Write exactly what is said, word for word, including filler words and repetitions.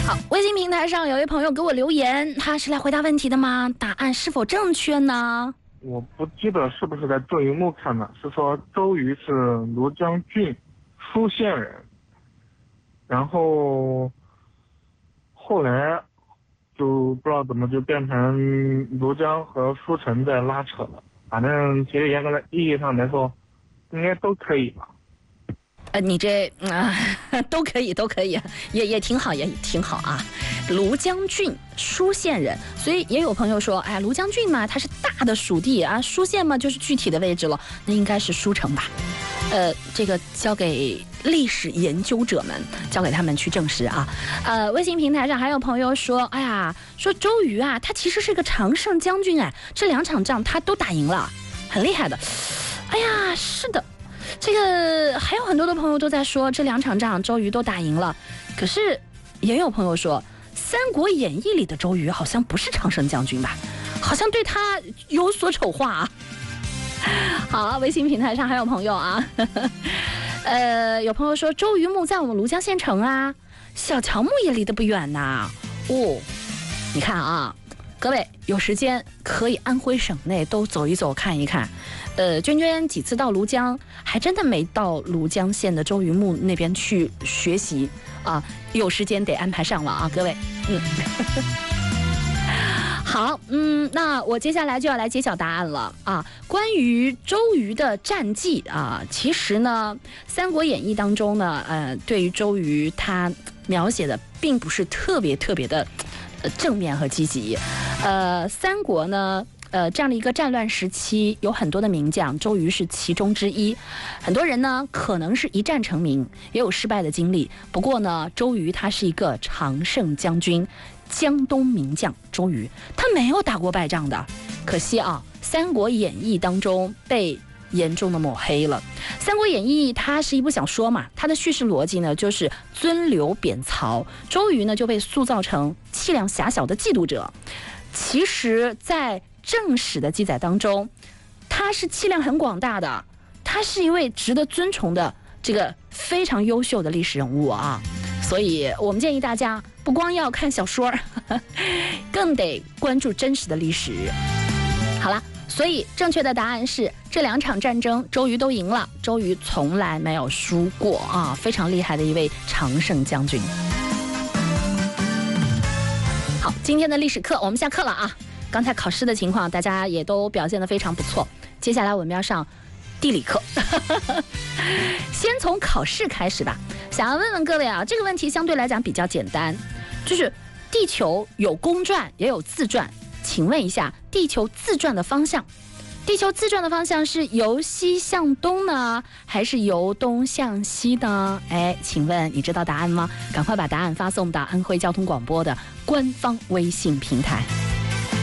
好，微信平台上有一位朋友给我留言，他是来回答问题的吗？答案是否正确呢？ 我不记得是不是在周云木看的，是说周瑜是庐江郡舒县人，然后后来就不知道怎么就变成庐江和舒城在拉扯了。反正其实严格的意义上来说，应该都可以吧。 呃，你这啊、呃、都可以，都可以，也也挺好，也挺好啊。庐江郡舒县人，所以也有朋友说，哎，庐江郡嘛，它是大的属地啊，舒县嘛就是具体的位置了，那应该是舒城吧？呃，这个交给历史研究者们，交给他们去证实啊。呃，微信平台上还有朋友说，哎呀，说周瑜啊，他其实是个常胜将军，哎，这两场仗他都打赢了，很厉害的。哎呀，是的。这个还有很多的朋友都在说这两场仗周瑜都打赢了，可是也有朋友说《三国演义》里的周瑜好像不是常胜将军吧，好像对他有所丑化啊。好，微信平台上还有朋友啊，呵呵呃，有朋友说周瑜墓在我们庐江县城啊，小乔墓也离得不远呐。哦，你看啊，各位有时间可以安徽省内都走一走看一看。呃，娟娟几次到庐江，还真的没到庐江县的周瑜墓那边去学习啊，有时间得安排上了啊，各位。嗯，好，嗯，那我接下来就要来揭晓答案了啊。关于周瑜的战绩啊，其实呢，《三国演义》当中呢，呃，对于周瑜他描写的并不是特别特别的呃正面和积极。呃，三国呢。呃，这样的一个战乱时期，有很多的名将，周瑜是其中之一。很多人呢，可能是一战成名，也有失败的经历。不过呢，周瑜他是一个常胜将军，江东名将周瑜，他没有打过败仗的。可惜啊，《三国演义》当中被严重的抹黑了。《三国演义》它是一部小说嘛，它的叙事逻辑呢就是尊刘贬曹，周瑜呢就被塑造成气量狭小的嫉妒者。其实，在正史的记载当中，他是气量很广大的，他是一位值得尊崇的这个非常优秀的历史人物啊。所以我们建议大家不光要看小说，呵呵更得关注真实的历史。好了，所以正确的答案是这两场战争周瑜都赢了，周瑜从来没有输过啊，非常厉害的一位常胜将军。好，今天的历史课我们下课了啊。刚才考试的情况大家也都表现得非常不错，接下来我们要上地理课先从考试开始吧。想要问问各位啊，这个问题相对来讲比较简单，就是地球有公转也有自转，请问一下地球自转的方向，地球自转的方向是由西向东呢，还是由东向西呢？哎，请问你知道答案吗？赶快把答案发送到安徽交通广播的官方微信平台。